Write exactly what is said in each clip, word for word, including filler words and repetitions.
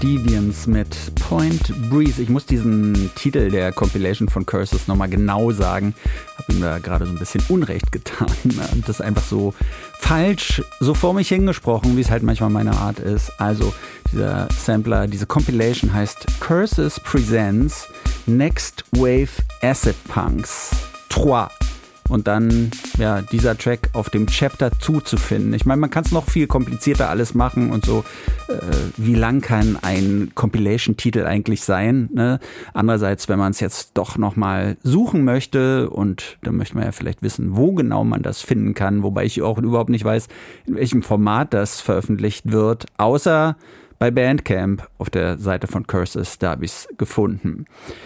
Deviants mit Point Breeze. Ich muss diesen Titel der Compilation von Curses nochmal genau sagen. Habe ihm da gerade so ein bisschen Unrecht getan. Und das ist einfach so falsch, so vor mich hingesprochen, wie es halt manchmal meine Art ist. Also dieser Sampler, diese Compilation heißt Curses Presents Next Wave Acid Punks drei. Und dann, ja, dieser Track auf dem Chapter zwei zu finden. Ich meine, man kann es noch viel komplizierter alles machen und so. Äh, wie lang kann ein Compilation-Titel eigentlich sein? Ne? Andererseits, wenn man es jetzt doch nochmal suchen möchte, und dann möchte man ja vielleicht wissen, wo genau man das finden kann, wobei ich auch überhaupt nicht weiß, in welchem Format das veröffentlicht wird, außer bei Bandcamp auf der Seite von Curses, da habe ich es gefunden.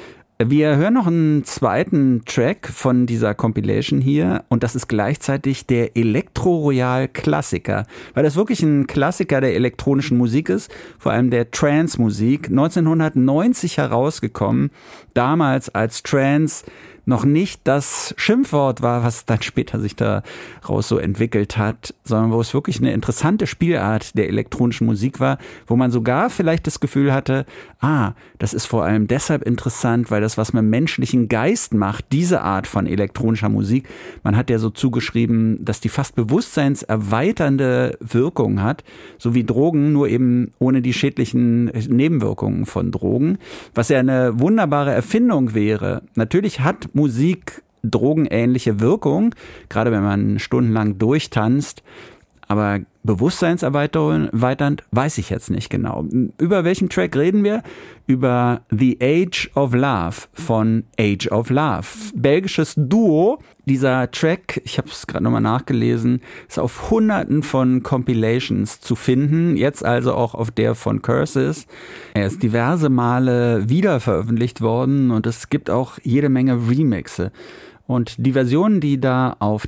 Wir hören noch einen zweiten Track von dieser Compilation hier und das ist gleichzeitig der Elektro-Royal-Klassiker, weil das wirklich ein Klassiker der elektronischen Musik ist, vor allem der Trance-Musik, neunzehnhundertneunzig herausgekommen, damals als Trance noch nicht das Schimpfwort war, was dann später sich daraus so entwickelt hat, sondern wo es wirklich eine interessante Spielart der elektronischen Musik war, wo man sogar vielleicht das Gefühl hatte, ah, das ist vor allem deshalb interessant, weil das was mit dem menschlichen Geist macht, diese Art von elektronischer Musik. Man hat ja so zugeschrieben, dass die fast bewusstseinserweiternde Wirkung hat, so wie Drogen, nur eben ohne die schädlichen Nebenwirkungen von Drogen, was ja eine wunderbare Erfindung wäre. Natürlich hat Musik drogenähnliche Wirkung, gerade wenn man stundenlang durchtanzt, aber bewusstseinserweiternd weiß ich jetzt nicht genau. Über welchen Track reden wir? Über The Age of Love von Age of Love. Belgisches Duo. Dieser Track, ich habe es gerade nochmal nachgelesen, ist auf hunderten von Compilations zu finden, jetzt also auch auf der von Curses. Er ist diverse Male wiederveröffentlicht worden und es gibt auch jede Menge Remixe. Und die Version, die da auf